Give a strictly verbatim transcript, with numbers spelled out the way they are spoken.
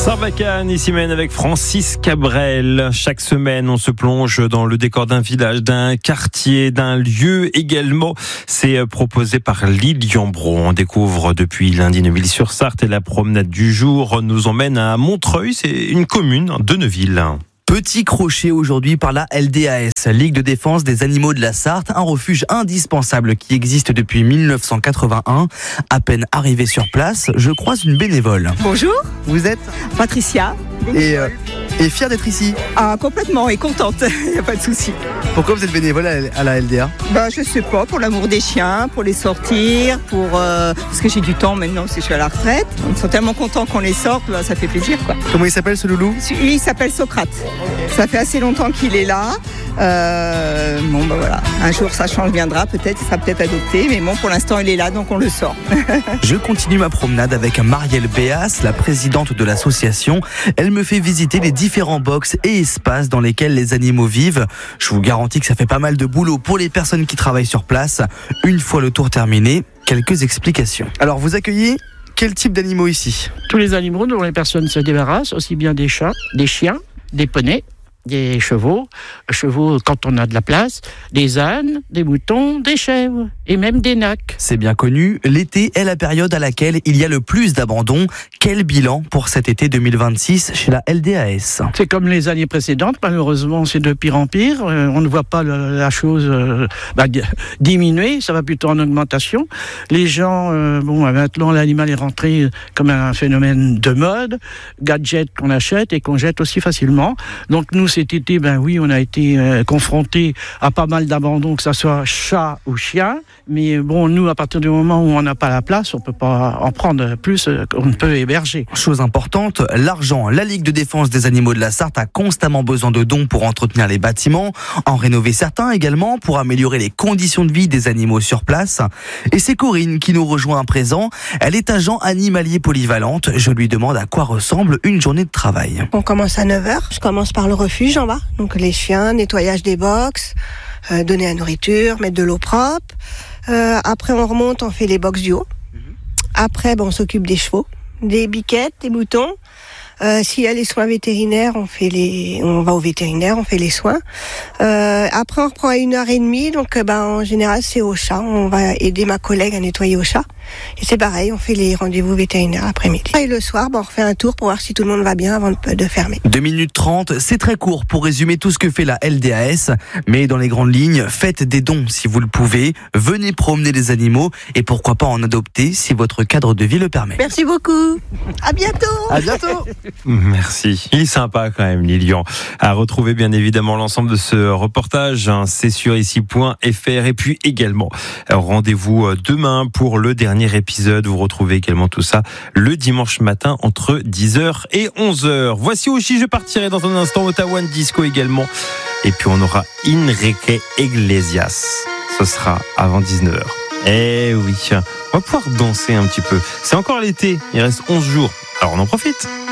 Sarbacane, ici mène avec Francis Cabrel. Chaque semaine, on se plonge dans le décor d'un village, d'un quartier, d'un lieu également. C'est proposé par Lilian Brault. On découvre depuis lundi Neuville-sur-Sarthe et la promenade du jour nous emmène à Montreuil. C'est une commune de Neuville. Petit crochet aujourd'hui par la L D A S, Ligue de défense des animaux de la Sarthe, un refuge indispensable qui existe depuis mille neuf cent quatre-vingt-un. À peine arrivé sur place, je croise une bénévole. Bonjour, Vous êtes Patricia. et, euh, et fière d'être ici. Ah, complètement et contente, il n'y a pas de souci. Pourquoi vous êtes bénévole à à la L D A? Bah, je sais pas, pour l'amour des chiens, pour les sortir, pour euh, parce que j'ai du temps maintenant, si je suis à la retraite. Ils sont tellement contents qu'on les sorte, bah, ça fait plaisir, quoi. Comment il s'appelle ce loulou? Lui, il s'appelle Socrate. Ça fait assez longtemps qu'il est là. Euh, bon, bah voilà. Un jour, ça change, viendra peut-être, il sera peut-être adopté, mais bon, pour l'instant, il est là, donc on le sort. Je continue ma promenade avec Marielle Béas, la présidente de l'association. Elle me fait visiter les différents box et espaces dans lesquels les animaux vivent. Je vous garantis que ça fait pas mal de boulot pour les personnes qui travaillent sur place. Une fois le tour terminé, quelques explications. Alors, vous accueillez quel type d'animaux ici? Tous les animaux dont les personnes se débarrassent, aussi bien des chats, des chiens, des poneys, des chevaux, chevaux quand on a de la place, des ânes, des moutons, des chèvres et même des nacs. C'est bien connu, l'été est la période à laquelle il y a le plus d'abandon. Quel bilan pour cet été deux mille vingt-six chez la L D A S? C'est comme les années précédentes, malheureusement c'est de pire en pire. Euh, on ne voit pas le, la chose euh, bah, diminuer, ça va plutôt en augmentation. Les gens, euh, bon, maintenant l'animal est rentré comme un phénomène de mode, gadget qu'on achète et qu'on jette aussi facilement. Donc nous cet été, ben oui, on a été euh, confrontés à pas mal d'abandons, que ça soit chat ou chien. Mais bon, nous, à partir du moment où on n'a pas la place, on peut pas en prendre plus qu'on ne peut héberger. Chose importante, l'argent. La Ligue de défense des animaux de la Sarthe a constamment besoin de dons pour entretenir les bâtiments, en rénover certains également pour améliorer les conditions de vie des animaux sur place. Et c'est Corinne qui nous rejoint à présent. Elle est agent animalier polyvalente. Je lui demande à quoi ressemble une journée de travail. On commence à neuf heures. Je commence par le refuge en bas. Donc les chiens, nettoyage des box, euh, donner la nourriture, mettre de l'eau propre. Euh, après on remonte, on fait les box du haut. Après ben, on s'occupe des chevaux, des biquettes, des moutons. Euh, s'il y a les soins vétérinaires, on fait les, on va au vétérinaire, on fait les soins. Euh, après on reprend à une heure et demie, donc ben en général c'est au chat. On va aider ma collègue à nettoyer au chat. Et c'est pareil, on fait les rendez-vous vétérinaires l'après-midi. Et le soir, ben, on refait un tour pour voir si tout le monde va bien avant de, de fermer. deux minutes trente, c'est très court pour résumer tout ce que fait la L D A S. Mais dans les grandes lignes, faites des dons si vous le pouvez. Venez promener les animaux et pourquoi pas en adopter si votre cadre de vie le permet. Merci beaucoup. À bientôt. À bientôt. Merci. Il est sympa quand même, Lilian. À retrouver bien évidemment l'ensemble de ce reportage, hein, c'est sur ici point f r. Et puis également, rendez-vous demain pour le dernier épisode. Vous retrouvez également tout ça le dimanche matin entre dix heures et onze heures. Voici aussi, je partirai dans un instant Ottawa Disco également. Et puis on aura Enrique Iglesias. Ce sera avant dix-neuf heures. Eh oui, on va pouvoir danser un petit peu. C'est encore l'été, il reste onze jours. Alors on en profite.